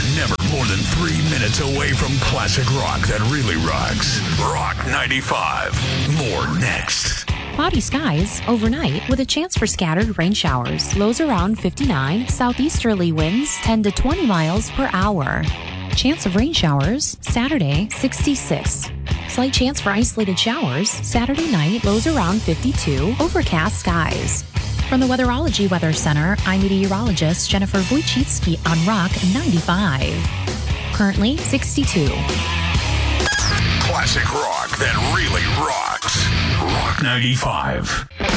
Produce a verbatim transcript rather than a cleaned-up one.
are never more than three minutes away from classic rock that really rocks. Rock ninety-five. More next. Cloudy skies overnight with a chance for scattered rain showers. Lows around fifty-nine. Southeasterly winds ten to twenty miles per hour. Chance of rain showers Saturday sixty-six. Slight chance for isolated showers Saturday night. Lows around fifty-two. Overcast skies. From the Weatherology Weather Center, I'm meteorologist Jennifer Wojcicki on Rock ninety-five. Currently sixty-two. Classic rock that really rocks. Rock ninety-five.